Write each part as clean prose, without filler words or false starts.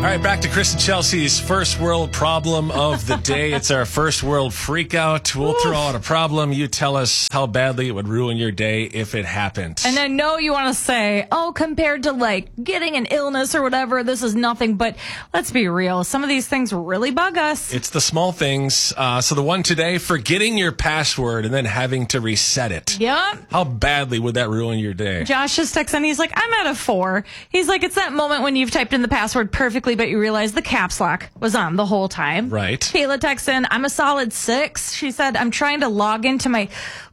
All right, back to Chris and Chelsea's first world problem of the day. It's our first world freakout. We'll throw out a problem. You tell us how badly it would ruin your day if it happened. And I know you want to say, compared to like getting an illness or whatever, this is nothing. But let's be real. Some of these things really bug us. It's the small things. So the one today, forgetting your password and then having to reset it. Yep. How badly would that ruin your day? Josh just texted and he's like, I'm at a 4. He's like, it's that moment when you've typed in the password perfectly, but you realize the caps lock was on the whole time. Right. Kayla texts in, I'm a solid 6. She said, I'm trying to log into my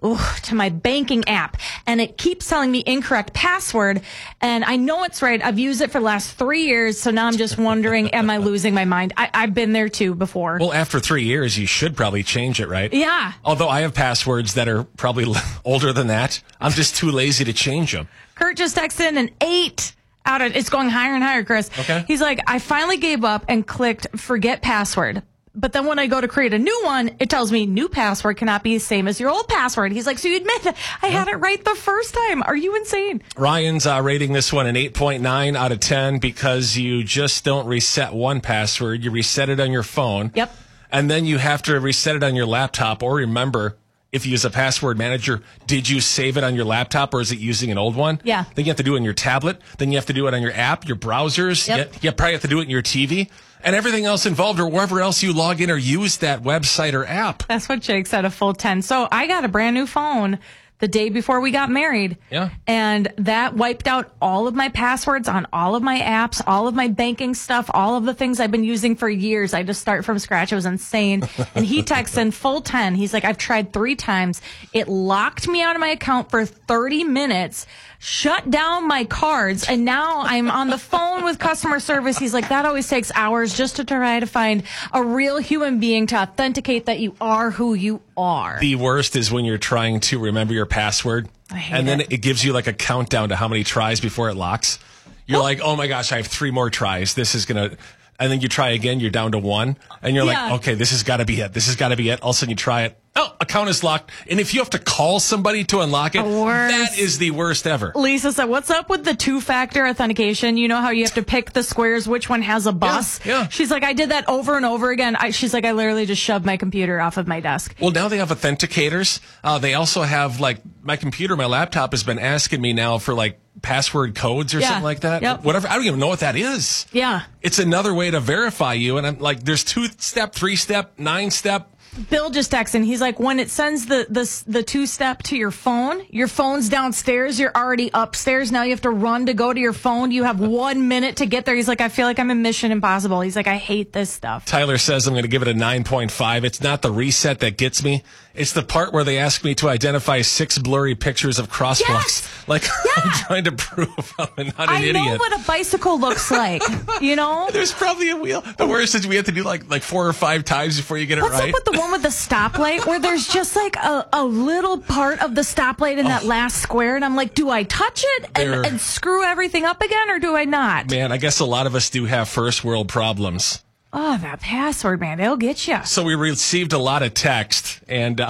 banking app and it keeps telling me incorrect password. And I know it's right. I've used it for the last 3 years. So now I'm just wondering, am I losing my mind? I've been there too before. Well, after 3 years, you should probably change it, right? Yeah. Although I have passwords that are probably older than that. I'm just too lazy to change them. Kurt just texted in an 8. It's going higher and higher, Chris. Okay. He's like, I finally gave up and clicked forget password. But then when I go to create a new one, it tells me new password cannot be the same as your old password. He's like, so you admit that I had it right the first time. Are you insane? Ryan's rating this one an 8.9 out of 10 because you just don't reset one password. You reset it on your phone. Yep. And then you have to reset it on your laptop or remember, if you use a password manager, did you save it on your laptop or is it using an old one? Yeah. Then you have to do it on your tablet. Then you have to do it on your app, your browsers. Yep. You probably have to do it in your TV and everything else involved or wherever else you log in or use that website or app. That's what Jake said, a full 10. So I got a brand new phone the day before we got married. Yeah. And that wiped out all of my passwords on all of my apps, all of my banking stuff, all of the things I've been using for years. I just start from scratch. It was insane. And he texts in full 10. He's like, I've tried 3 times. It locked me out of my account for 30 minutes, shut down my cards, and now I'm on the phone with customer service. He's like, that always takes hours just to try to find a real human being to authenticate that you are who you are. The worst is when you're trying to remember your password and then it gives you like a countdown to how many tries before it locks. You're like, oh my gosh, I have 3 more tries. This is going to, and then you try again, you're down to 1 and you're like, okay, this has got to be it. This has got to be it. All of a sudden you try it. Oh, account is locked. And if you have to call somebody to unlock it, that is the worst ever. Lisa said, what's up with the 2-factor authentication? You know how you have to pick the squares, which one has a bus? Yeah. She's like, I did that over and over again. She's like, I literally just shoved my computer off of my desk. Well, now they have authenticators. They also have like my computer, my laptop has been asking me now for like password codes or something like that. Yep. Whatever. I don't even know what that is. Yeah. It's another way to verify you. And I'm like, there's 2-step, 3-step, 9-step. Bill just texted. He's like, when it sends the 2-step to your phone's downstairs, you're already upstairs. Now you have to run to go to your phone. You have 1 minute to get there. He's like, I feel like I'm in Mission Impossible. He's like, I hate this stuff. Tyler says I'm going to give it a 9.5. It's not the reset that gets me. It's the part where they ask me to identify 6 blurry pictures of crosswalks. Yes! Like, I'm trying to prove I'm not an idiot. I know what a bicycle looks like, you know? There's probably a wheel. The worst is we have to do like 4 or 5 times before you get it right. What's up with the one with the stoplight where there's just like a little part of the stoplight in that last square? And I'm like, do I touch it and screw everything up again or do I not? Man, I guess a lot of us do have first world problems. Oh, that password, man, it'll get you. So we received a lot of text, and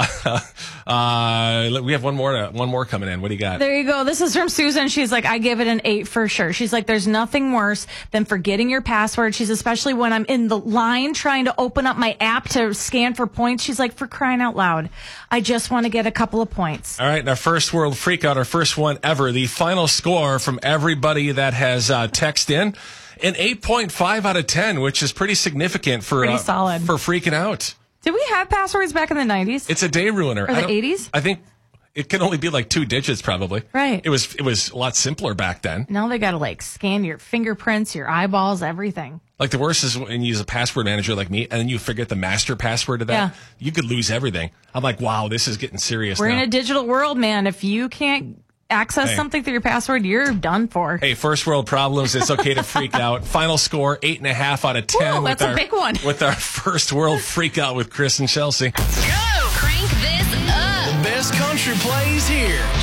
we have one more coming in. What do you got? There you go. This is from Susan. She's like, I give it an 8 for sure. She's like, there's nothing worse than forgetting your password. She's especially when I'm in the line trying to open up my app to scan for points. She's like, for crying out loud, I just want to get a couple of points. All right, and our first world freakout, our first one ever. The final score from everybody that has texted in. An 8.5 out of 10, which is pretty significant for pretty solid for freaking out. Did we have passwords back in the 90s? It's a day ruiner. Or the 80s? I think it can only be like 2 digits, probably. Right. It was a lot simpler back then. Now they got to like scan your fingerprints, your eyeballs, everything. Like the worst is when you use a password manager like me, and then you forget the master password of that. Yeah. You could lose everything. I'm like, wow, this is getting serious. We're now. in a digital world, man. If you can't access something through your password, you're done for. Hey, first world problems. It's okay to freak out. Final score, 8.5 out of 10. Whoa, that's a big one. With our first world freak out with Chris and Chelsea. Go! Crank this up! The best country plays here.